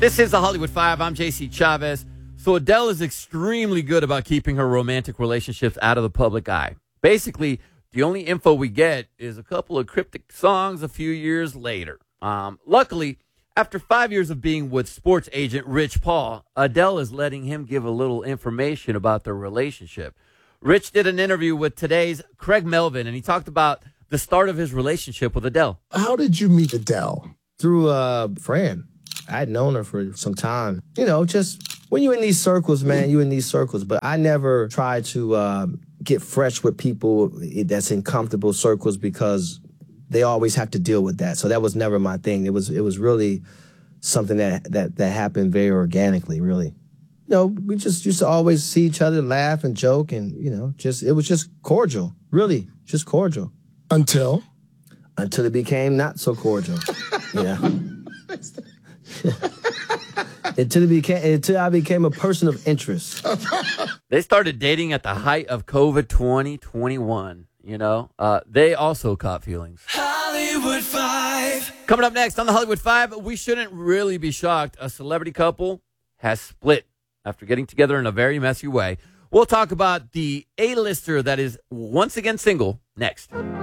This is the Hollywood Five. I'm JC Chavez. So Adele is extremely good about keeping her romantic relationships out of the public eye. Basically, the only info we get is a couple of cryptic songs a few years later. Luckily, after 5 years of being with sports agent Rich Paul, Adele is letting him give a little information about their relationship. Rich did an interview with today's Craig Melvin, and he talked about the start of his relationship with Adele. How did you meet Adele? Through a friend. I had known her for some time. You know, just when you're in these circles, man, you're in these circles. But I never tried to get fresh with people that's in comfortable circles because they always have to deal with that. So that was never my thing. It was really something that happened very organically, really. You know, we just used to always see each other, laugh and joke, and, you know, it was just cordial, really, just cordial. Until it became not so cordial. Yeah. Until I became a person of interest. They started dating at the height of COVID 2021. You know, they also caught feelings. Hollywood Five. Coming up next on the Hollywood Five, we shouldn't really be shocked. A celebrity couple has split after getting together in a very messy way. We'll talk about the A-lister that is once again single next.